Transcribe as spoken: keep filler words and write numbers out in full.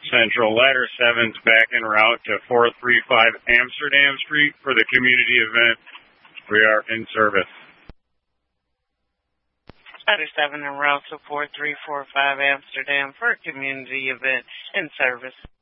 Central Ladder seven's back en route to four three five Amsterdam Street for the community event. We are in service. Ladder seven en route to four three four five Amsterdam for a community event in service.